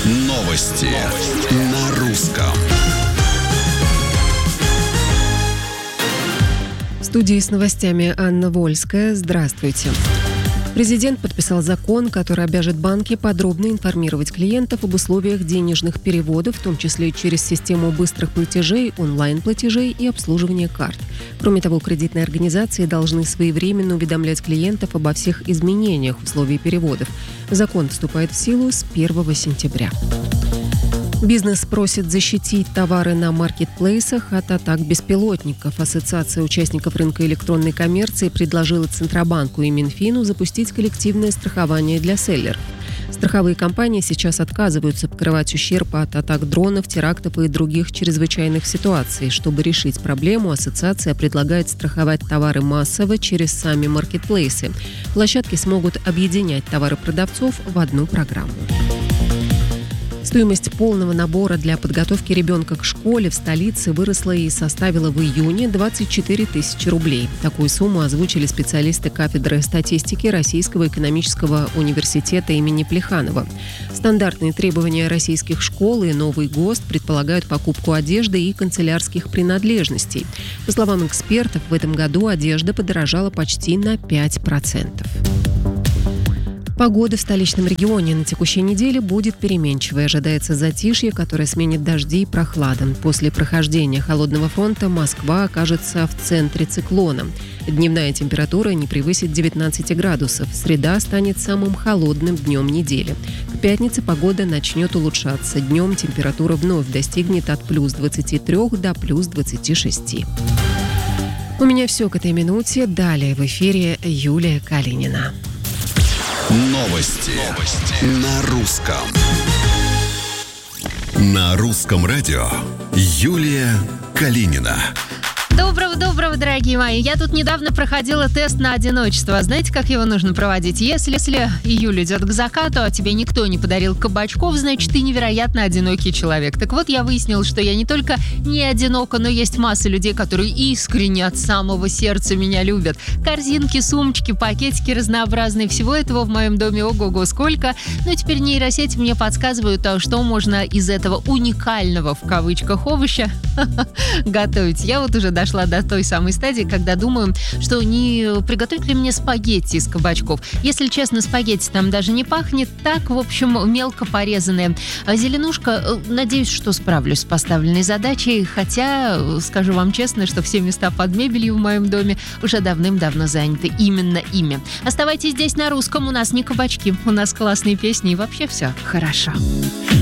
Новости на русском. В студии с новостями Анна Вольская. Здравствуйте. Президент подписал закон, который обяжет банки подробно информировать клиентов об условиях денежных переводов, в том числе через систему быстрых платежей, онлайн-платежей и обслуживания карт. Кроме того, кредитные организации должны своевременно уведомлять клиентов обо всех изменениях условий переводов. Закон вступает в силу с 1 сентября. Бизнес просит защитить товары на маркетплейсах от атак беспилотников. Ассоциация участников рынка электронной коммерции предложила Центробанку и Минфину запустить коллективное страхование для селлеров. Страховые компании сейчас отказываются покрывать ущерб от атак дронов, терактов и других чрезвычайных ситуаций. Чтобы решить проблему, ассоциация предлагает страховать товары массово через сами маркетплейсы. Площадки смогут объединять товары продавцов в одну программу. Стоимость полного набора для подготовки ребенка к школе в столице выросла и составила в июне 24 тысячи рублей. Такую сумму озвучили специалисты кафедры статистики Российского экономического университета имени Плеханова. Стандартные требования российских школ и новый ГОСТ предполагают покупку одежды и канцелярских принадлежностей. По словам экспертов, в этом году одежда подорожала почти на 5%. Погода в столичном регионе на текущей неделе будет переменчивой. Ожидается затишье, которое сменит дожди и прохлада. После прохождения холодного фронта Москва окажется в центре циклона. Дневная температура не превысит 19 градусов. Среда станет самым холодным днем недели. К пятнице погода начнет улучшаться. Днем температура вновь достигнет от плюс 23 до плюс 26. У меня все к этой минуте. Далее в эфире Юлия Калинина. Новости на русском. На русском радио Юлия Калинина. Доброго, дорогие мои. Я тут недавно проходила тест на одиночество. Знаете, как его нужно проводить? Если июль идет к закату, а тебе никто не подарил кабачков, значит, ты невероятно одинокий человек. Так вот, я выяснила, что я не только не одинока, но есть масса людей, которые искренне от самого сердца меня любят. Корзинки, сумочки, пакетики разнообразные. Всего этого в моем доме ого-го сколько. Но теперь нейросети мне подсказывают, что можно из этого уникального, в кавычках, овоща готовить. Я вот уже дошла до той самой стадии, когда думаю, что не приготовить ли мне спагетти из кабачков. Если честно, спагетти там даже не пахнет. Так, в общем, мелко порезанная зеленушка. Надеюсь, что справлюсь с поставленной задачей. Хотя, скажу вам честно, что все места под мебелью в моем доме уже давным-давно заняты именно ими. Оставайтесь здесь на русском. У нас не кабачки, у нас классные песни и вообще все хорошо.